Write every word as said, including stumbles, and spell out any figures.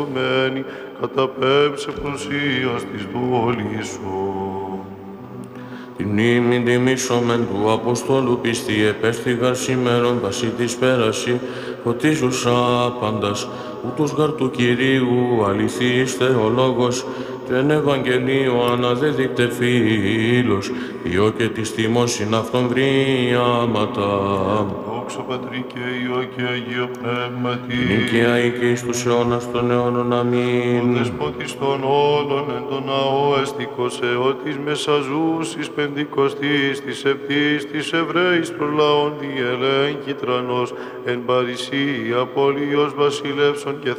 καταπέμψε πλουσίας της δόλης σου. Την μνήμη τιμήσομεν του Αποστόλου πιστή επέστηγα σήμερον πασί της πέραση, φωτίζουσα πάντας, ούτως γαρ του Κυρίου αληθής θεολόγος, και εν Ευαγγελίου αναδέδεικτε φίλος, Υιό και της τιμός συν αυτόν βρίαματα. Δόξα Πατρί και Υιό και Αγίο Πνεύματι, Νικαία και εις τους αιώνας των αιώνων. Αμήν. ο Δεσπότης των όλων εν τον ναό εστικός εώτης μεσαζούσης πεντηκοστής της επτής της Εβραίης προλαών διελέγχη τρανός εν παρησία πόλιος βασιλεύσων και